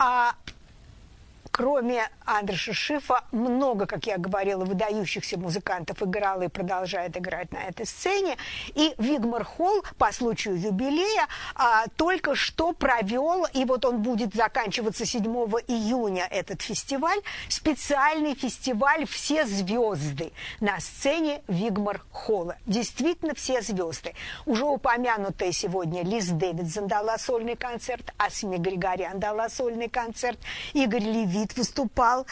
А кроме Андреса Шифа, много, как я говорила, выдающихся музыкантов играло и продолжает играть на этой сцене. И Вигмар Холл по случаю юбилея только что провел, и вот он будет заканчиваться 7 июня, этот фестиваль, специальный фестиваль «Все звезды» на сцене Вигмар Холла. Действительно, все звезды. Уже упомянутая сегодня Лиз Дэвидсон дала сольный концерт, Асми Григорян дала сольный концерт, Игорь Левит выступал,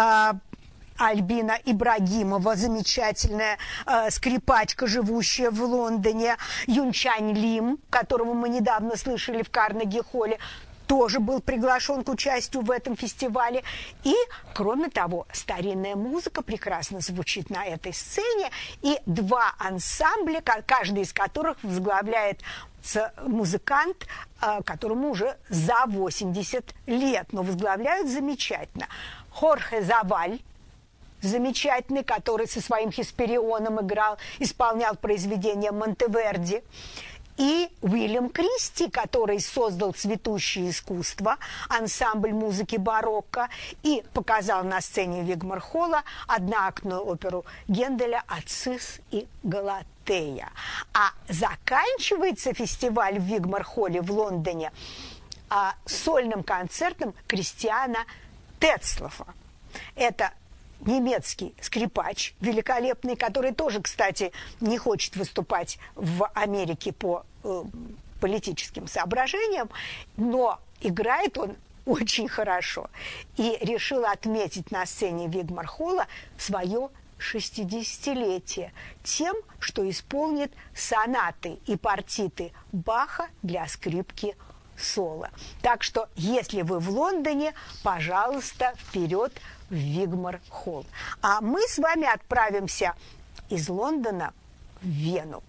Альбина Ибрагимова, замечательная скрипачка, живущая в Лондоне, Юнчань Лим, которого мы недавно слышали в Карнеги-холле, тоже был приглашен к участию в этом фестивале. И, кроме того, старинная музыка прекрасно звучит на этой сцене, и 2 ансамбля, каждый из которых возглавляет музыкант, которому уже за 80 лет, но возглавляют замечательно. Хорхе Заваль, замечательный, который со своим Хесперионом исполнял произведения Монтеверди, и Уильям Кристи, который создал «Цветущее искусство», ансамбль музыки барокко, и показал на сцене Вигмар Холла одноактную оперу Генделя «Ацис и Галатея». А заканчивается фестиваль в Вигмар Холле в Лондоне сольным концертом Кристиана Тецлофа. Это немецкий скрипач великолепный, который тоже, кстати, не хочет выступать в Америке по политическим соображениям, но играет он очень хорошо. И решил отметить на сцене Вигмар Холла свое 60-летие тем, что исполнит сонаты и партиты Баха для скрипки соло. Так что, если вы в Лондоне, пожалуйста, вперед в Вигмар Холл. А мы с вами отправимся из Лондона в Вену.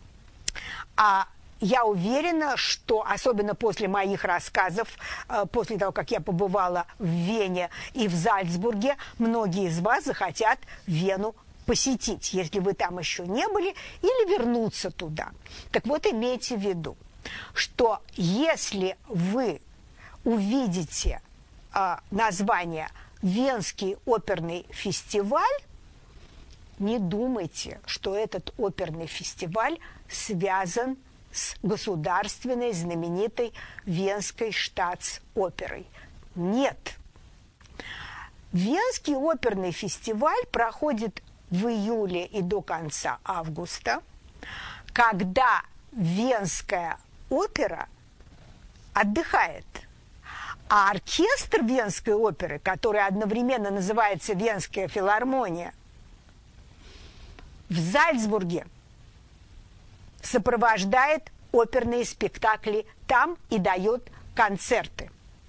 Я уверена, что, особенно после моих рассказов, после того, как я побывала в Вене и в Зальцбурге, многие из вас захотят Вену посетить, если вы там еще не были, или вернуться туда. Так вот, имейте в виду, что если вы увидите название «Венский оперный фестиваль», не думайте, что этот оперный фестиваль связан с государственной знаменитой Венской штатс-оперой. Нет. Венский оперный фестиваль проходит в июле и до конца августа, когда Венская опера отдыхает. А оркестр Венской оперы, который одновременно называется Венская филармония, в Зальцбурге сопровождает оперные спектакли там и дает концерты.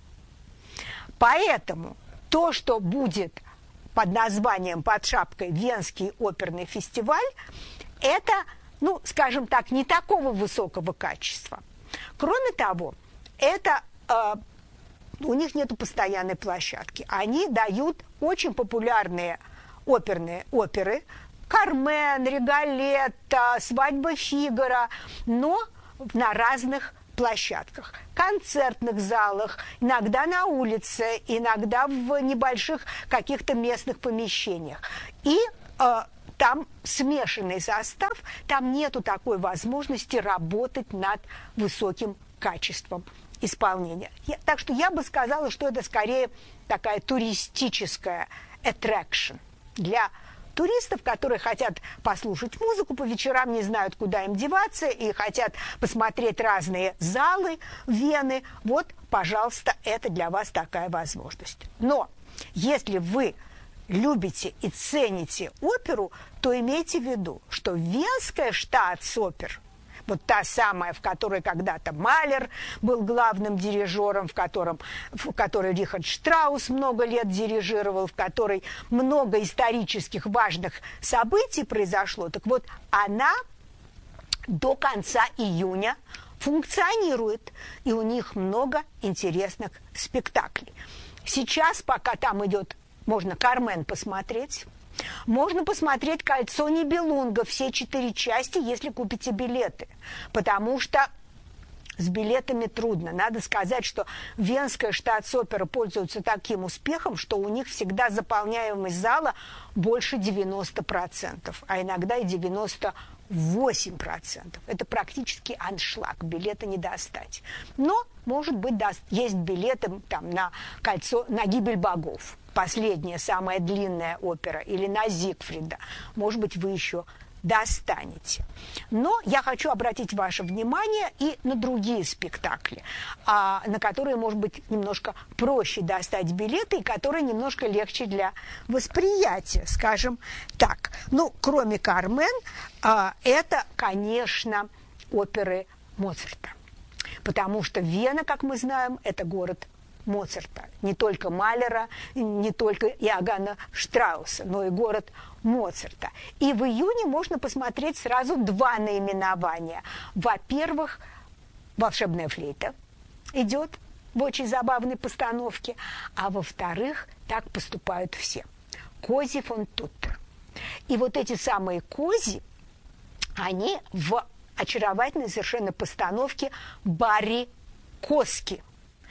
Поэтому то, что будет под названием, под шапкой «Венский оперный фестиваль», это, скажем так, не такого высокого качества. Кроме того, это у них нет постоянной площадки. Они дают очень популярные оперы, «Кармен», «Риголетто», «Свадьба Фигаро», но на разных площадках, концертных залах, иногда на улице, иногда в небольших каких-то местных помещениях. И там смешанный состав, там нету такой возможности работать над высоким качеством исполнения. Так что я бы сказала, что это скорее такая туристическая attraction для туристов, которые хотят послушать музыку по вечерам, не знают, куда им деваться, и хотят посмотреть разные залы Вены. Вот, пожалуйста, это для вас такая возможность. Но если вы любите и цените оперу, то имейте в виду, что Венская штатс-опера, вот та самая, в которой когда-то Малер был главным дирижером, в которой Рихард Штраус много лет дирижировал, в которой много исторических важных событий произошло. Так вот, она до конца июня функционирует, и у них много интересных спектаклей. Сейчас, пока там идет, можно «Кармен» посмотреть, можно посмотреть «Кольцо Нибелунга», все 4 части, если купите билеты. Потому что С билетами трудно. Надо сказать, что Венская штатс-опера пользуется таким успехом, что у них всегда заполняемость зала больше 90%, а иногда и 98%. Это практически аншлаг, билеты не достать. Но, может быть, есть билеты там, на «Кольцо», на «Гибель богов», последняя, самая длинная опера, или на «Зигфрида». Может быть, вы еще достанете. Но я хочу обратить ваше внимание и на другие спектакли, на которые, может быть, немножко проще достать билеты, и которые немножко легче для восприятия, скажем так. Ну, кроме «Кармен», это, конечно, оперы Моцарта. Потому что Вена, как мы знаем, это город Моцарта. Не только Малера, не только Иоганна Штрауса, но и город Моцарта. И в июне можно посмотреть сразу два наименования. Во-первых, «Волшебная флейта» идет в очень забавной постановке, а во-вторых, так поступают все. «Кози фон Туттер». И вот эти самые кози, они в очаровательной совершенно постановке Барри Коски.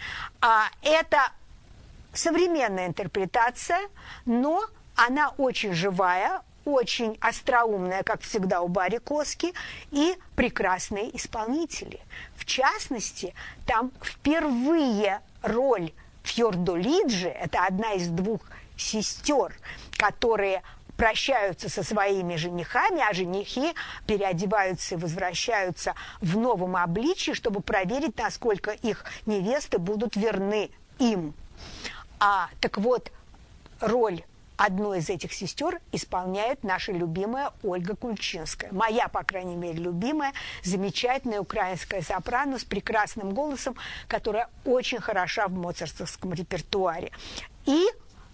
Это современная интерпретация, но она очень живая, очень остроумная, как всегда у Барри Коски, и прекрасные исполнители. В частности, там впервые роль Фьордолиджи, это одна из двух сестер, которые прощаются со своими женихами, а женихи переодеваются и возвращаются в новом обличии, чтобы проверить, насколько их невесты будут верны им. Так вот, роль одной из этих сестер исполняет наша любимая Ольга Кульчинская. Моя, по крайней мере, любимая, замечательная украинская сопрано с прекрасным голосом, которая очень хороша в моцартовском репертуаре. И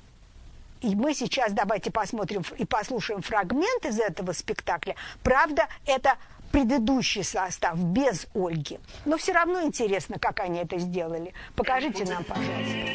мы сейчас давайте посмотрим и послушаем фрагмент из этого спектакля. Правда, это предыдущий состав без Ольги. Но все равно интересно, как они это сделали. Покажите нам, пожалуйста.